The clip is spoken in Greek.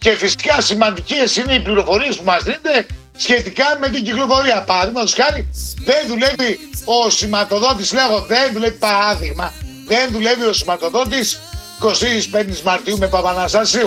Και φυσικά σημαντικές είναι οι πληροφορίες που μας δίνετε σχετικά με την κυκλοφορία. Παραδείγματος χάρη, δεν δουλεύει ο σηματοδότης, λέγω, δεν δουλεύει, παράδειγμα, δεν δουλεύει ο σηματοδότης 25 Μαρτίου με Παπαναστασίου.